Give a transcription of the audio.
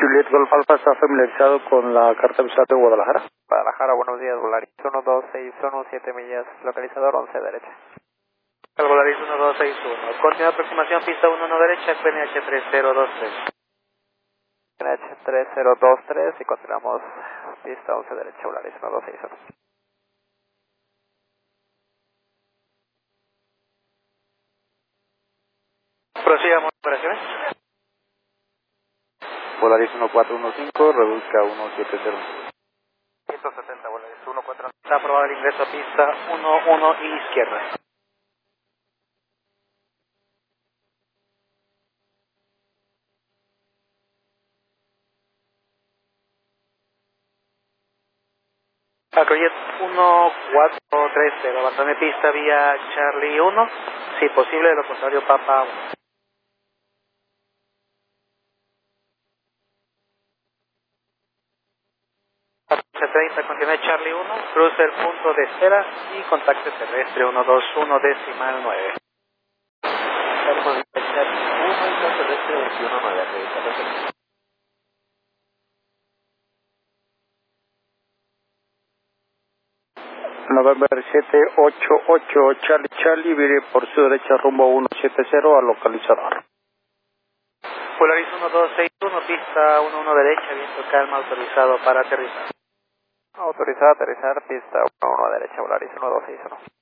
Juliet Golf Alpha está familiarizado con la carta visual de Guadalajara. Guadalajara, buenos días, Volaris 1261, 7 millas, localizador 11 derecha. El Volaris 1261. Continúa aproximación, pista 11 derecha, QNH 3023. QNH 3023 y continuamos pista 11 derecha, Volaris 1261. Prosigamos operaciones. Volaris 1415, reduzca 170. 170, Volaris 14. Está aprobado el ingreso a pista 11 y izquierda. Acrojet 1430, abandone pista vía Charlie 1, si posible, de lo contrario Papa 1. 30, continúe Charlie 1, cruce el punto de espera y contacte terrestre 121 decimal 9. Charlie 1 y terrestre 219, acreditación. November 788 Charlie Charlie, vire por su derecha rumbo 170 al localizador. Polaris 1261, pista 11 derecha, viento calma, autorizado para aterrizar. Autorizado a aterrizar, pista 11 derecha, Volaris 1261.